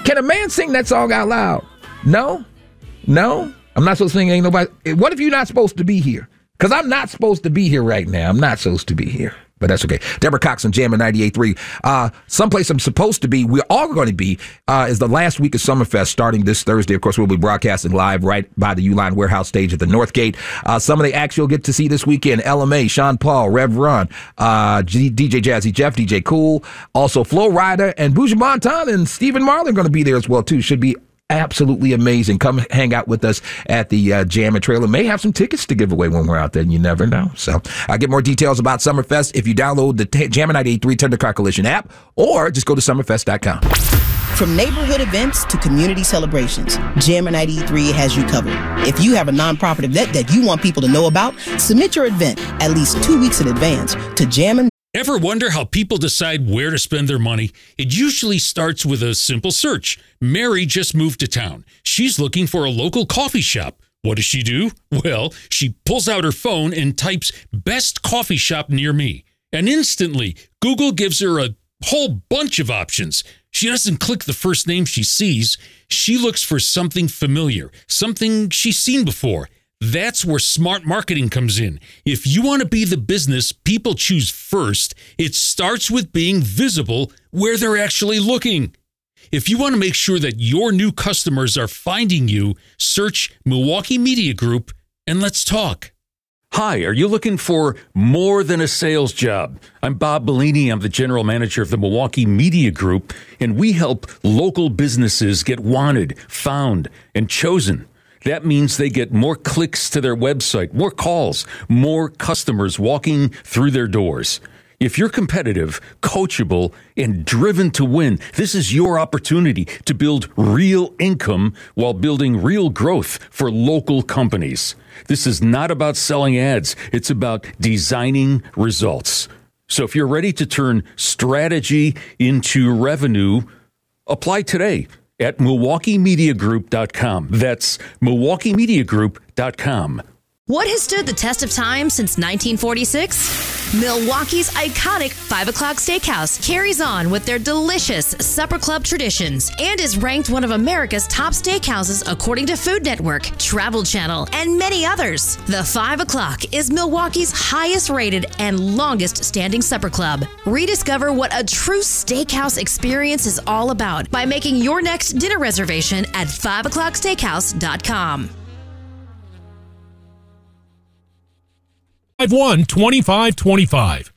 Can a man sing that song out loud? No. I'm not supposed to sing. Ain't nobody. What if you're not supposed to be here? Because I'm not supposed to be here right now. I'm not supposed to be here. But that's okay. Deborah Cox on Jammin' 98.3. Someplace I'm supposed to be, we're all going to be, is the last week of Summerfest starting this Thursday. Of course, we'll be broadcasting live right by the Uline Warehouse stage at the Northgate. Some of the acts you'll get to see this weekend: LMA, Sean Paul, Rev Run, DJ Jazzy Jeff, DJ Cool, also Flo Rida, and Buju Banton and Stephen Marley are going to be there as well, too. Should be absolutely amazing. Come hang out with us at the Jammin' Trailer. May have some tickets to give away when we're out there, and you never know. So I'll get more details about Summerfest if you download the Jammin' 98.3 Tender Car Collision app, or just go to summerfest.com. From neighborhood events to community celebrations, Jammin' 93 has you covered. If you have a nonprofit event that you want people to know about, submit your event at least 2 weeks in advance to Jammin'. Ever wonder how people decide where to spend their money? It usually starts with a simple search. Mary just moved to town. She's looking for a local coffee shop. What does she do? Well, she pulls out her phone and types "best coffee shop near me." And instantly, Google gives her a whole bunch of options. She doesn't click the first name she sees. She looks for something familiar, something she's seen before. That's where smart marketing comes in. If you want to be the business people choose first, it starts with being visible where they're actually looking. If you want to make sure that your new customers are finding you, search Milwaukee Media Group and let's talk. Hi, are you looking for more than a sales job? I'm Bob Bellini. I'm the general manager of the Milwaukee Media Group, and we help local businesses get wanted, found, and chosen. That means they get more clicks to their website, more calls, more customers walking through their doors. If you're competitive, coachable, and driven to win, this is your opportunity to build real income while building real growth for local companies. This is not about selling ads. It's about designing results. So if you're ready to turn strategy into revenue, apply today at MilwaukeeMediaGroup.com. That's MilwaukeeMediaGroup.com. What has stood the test of time since 1946? Milwaukee's iconic 5 o'clock steakhouse carries on with their delicious supper club traditions and is ranked one of America's top steakhouses according to Food Network, Travel Channel, and many others. The 5 o'clock is Milwaukee's highest rated and longest standing supper club. Rediscover what a true steakhouse experience is all about by making your next dinner reservation at 5o'clocksteakhouse.com. 51-25-25.